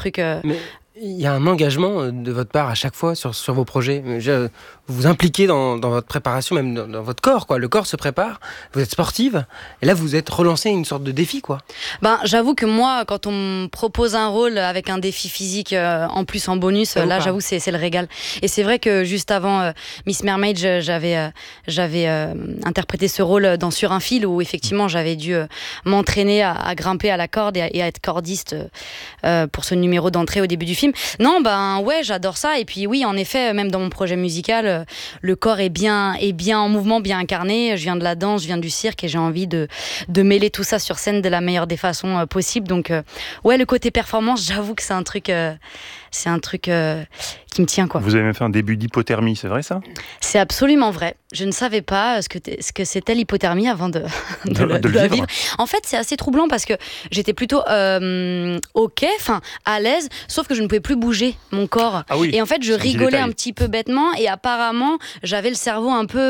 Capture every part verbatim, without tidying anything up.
truc... Euh... Mais il y a un engagement de votre part à chaque fois sur, sur vos projets. Je, vous vous impliquez dans, dans votre préparation, même dans, dans votre corps, quoi. Le corps se prépare, vous êtes sportive, et là vous êtes relancé une sorte de défi, quoi. Ben, j'avoue que moi, quand on me propose un rôle avec un défi physique euh, en plus en bonus, là j'avoue c'est, c'est le régal. Et c'est vrai que juste avant euh, Miss Mermaid, j'avais, euh, j'avais euh, interprété ce rôle dans Sur un fil, où effectivement j'avais dû euh, m'entraîner à, à grimper à la corde et à, et à être cordiste euh, pour ce numéro d'entrée au début du film. Non, ben ouais, j'adore ça. Et puis oui, en effet, même dans mon projet musical, euh, le corps est bien, est bien en mouvement, bien incarné. Je viens de la danse, je viens du cirque et j'ai envie de, de mêler tout ça sur scène de la meilleure des façons euh, possibles. Donc euh, ouais, le côté performance, j'avoue que c'est un truc, euh, c'est un truc euh, qui me tient, quoi. Vous avez même fait un début d'hypothermie, c'est vrai ça ? C'est absolument vrai. Je ne savais pas ce que, ce que c'était l'hypothermie avant de, de, de, le, de de le la vivre. vivre. En fait, c'est assez troublant parce que j'étais plutôt euh, ok, enfin à l'aise, sauf que je ne pouvais plus bouger mon corps. Ah oui, et en fait, je rigolais un petit peu bêtement et apparemment, j'avais le cerveau un peu,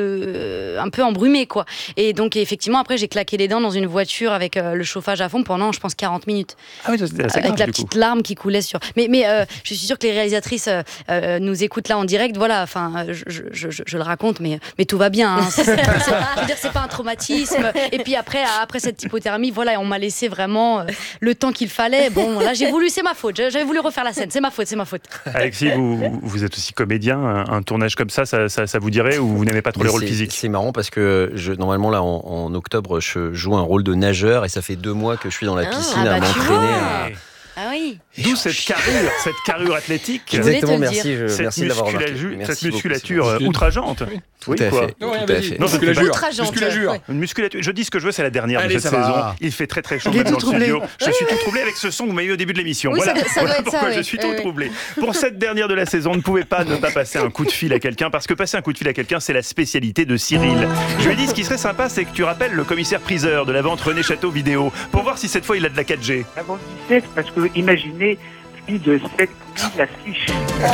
euh, un peu embrumé, quoi. Et donc, effectivement, après, j'ai claqué les dents dans une voiture avec euh, le chauffage à fond pendant, je pense, quarante minutes. Ah oui, c'était assez Avec grave, la du petite coup. larme qui coulait sur. Mais, mais euh, je suis sûre que les réalisatrices euh, euh, nous écoutent là en direct. Voilà, enfin, je, je, je, je le raconte, mais, mais tout va bien. Hein. C'est, c'est, je veux dire, c'est pas un traumatisme. Et puis après, après cette hypothermie, voilà, on m'a laissé vraiment euh, le temps qu'il fallait. Bon, là, j'ai voulu, c'est ma faute. J'avais voulu refaire la scène. C'est ma faute, c'est ma faute. Alexis, vous, vous êtes aussi comédien. Un, un tournage comme ça, ça, ça, ça vous dirait, ou vous n'aimez pas trop Mais les rôles c'est, physiques ? C'est marrant parce que je, normalement, là, en, en octobre, je joue un rôle de nageur et ça fait deux mois que je suis dans la piscine ah, à bah, tu m'entraîner. vois. À... Ah oui. D'où cette carrure, cette carrure athlétique. Je voulais Exactement, te le merci, je, Cette, merci de l'avoir remarqué. musculature, Merci cette beaucoup, musculature c'est euh, gentil. outrageante. Tout Oui, à quoi. fait. Non, tout rien, à vas-y. fait. Non, je Musculature. Outrageante, Musculature. ouais. Une musculature. Je dis ce que je veux, c'est la dernière Allez, de cette ça va. saison. Il fait très très chaud Il est même dans tout le troublé. studio. Je suis tout troublé avec ce son que vous m'avez eu au début de l'émission. Oui, voilà ça doit- ça voilà doit être ça, pourquoi oui. je suis tout Oui, oui. troublé. Pour cette dernière de la saison, on ne pouvait pas ne pas passer un coup de fil à quelqu'un, parce que passer un coup de fil à quelqu'un, c'est la spécialité de Cyril. Je lui ai dit, ce qui serait sympa, c'est que tu rappelles le commissaire priseur de la vente René Château Vidéo, pour voir si cette fois il a de la quatre G. Avant dix-sept, parce que imaginez plus de sept mille affiches.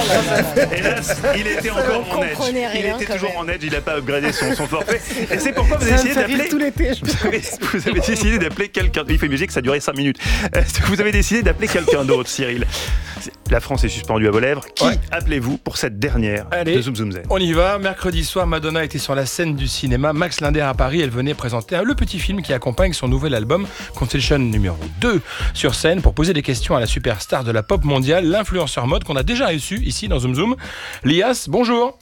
Hélas, il était encore On en edge. comprenait Il rien, était quand toujours même. en edge, il n'a pas upgradé son, son forfait. Et c'est pourquoi vous avez Ça me essayé fait rire d'appeler... tout l'été. je- Vous avez, vous avez décidé d'appeler quelqu'un. Il faut imaginer que ça durait cinq minutes. Euh, Vous avez décidé d'appeler quelqu'un d'autre, Cyril. La France est suspendue à vos lèvres. Qui Ouais. appelez-vous pour cette dernière Allez. de Zoom Zoom Zen? On y va. Mercredi soir, Madonna était sur la scène du cinéma Max Linder à Paris. Elle venait présenter le petit film qui accompagne son nouvel album Confession numéro deux sur scène pour poser des questions à la superstar de la pop mondiale, l'influenceur mode qu'on a déjà reçu ici dans Zoom Zoom. Lias, bonjour.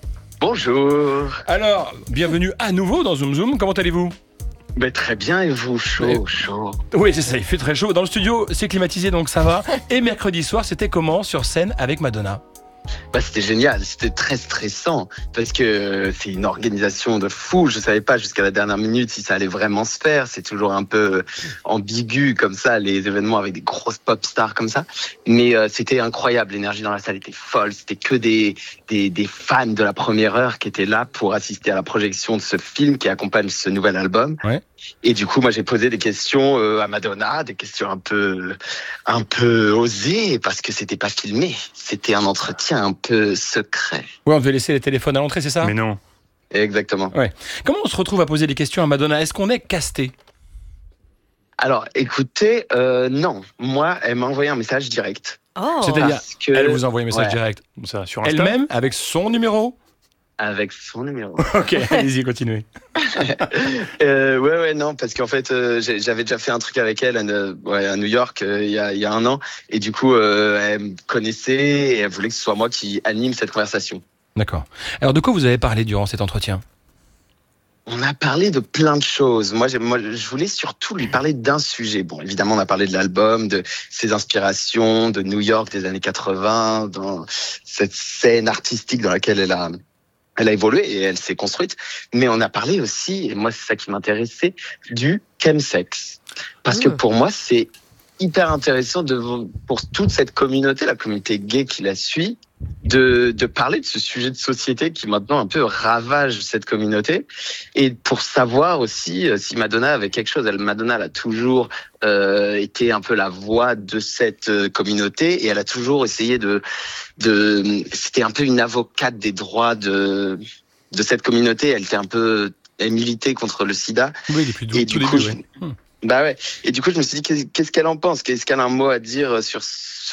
Bonjour. Alors, bienvenue à nouveau dans Zoom Zoom. Comment allez-vous ? Ben, très bien, et vous? Chaud, Mais- chaud. Oui, c'est ça, il fait très chaud. Dans le studio, c'est climatisé, donc ça va. Et mercredi soir, c'était comment sur scène avec Madonna ? Bah, c'était génial, c'était très stressant parce que euh, c'est une organisation de fou. Je savais pas jusqu'à la dernière minute si ça allait vraiment se faire. C'est toujours un peu ambigu comme ça, les événements avec des grosses pop stars comme ça. Mais euh, c'était incroyable, l'énergie dans la salle était folle. C'était que des, des, des fans de la première heure qui étaient là pour assister à la projection de ce film qui accompagne ce nouvel album. Ouais. Et du coup, moi, j'ai posé des questions euh, à Madonna, des questions un peu, un peu osées parce que c'était pas filmé. C'était un entretien un peu secret. Oui, on devait laisser les téléphones à l'entrée, c'est ça ? Mais non. Exactement. Comment on se retrouve à poser des questions à Madonna ? Est-ce qu'on est casté ? Alors, écoutez, euh, non. Moi, elle m'a envoyé un message direct. Oh. C'est-à-dire, Parce que, elle vous envoie un message ouais, direct. Ça, sur Insta. Elle-même, avec son numéro ? avec son numéro. Ok, allez-y, continuez. euh, ouais, ouais, non, parce qu'en fait, euh, j'ai- j'avais déjà fait un truc avec elle euh, ouais, à New York euh, il y, a, il y a un an. Et du coup, euh, elle me connaissait et elle voulait que ce soit moi qui anime cette conversation. D'accord. Alors, de quoi vous avez parlé durant cet entretien ? On a parlé de plein de choses. Moi, j'ai- moi, je voulais surtout lui parler d'un sujet. Bon, évidemment, on a parlé de l'album, de ses inspirations, de New York des années quatre-vingts, dans cette scène artistique dans laquelle elle a, elle a évolué et elle s'est construite. Mais on a parlé aussi, et moi, c'est ça qui m'intéressait, du chemsex. Parce que pour moi, c'est hyper intéressant de, pour toute cette communauté, la communauté gay qui la suit, de, de parler de ce sujet de société qui maintenant un peu ravage cette communauté, et pour savoir aussi euh, si Madonna avait quelque chose. Elle, Madonna, elle a toujours euh, été un peu la voix de cette euh, communauté, et elle a toujours essayé de, de, c'était un peu une avocate des droits de de cette communauté. Elle était un peu, elle militait contre le SIDA. Oui, depuis Et tout du début, coup, oui. je- bah ouais. Et du coup, je me suis dit, qu'est- qu'est-ce qu'elle en pense? Qu'est-ce qu'elle a un mot à dire sur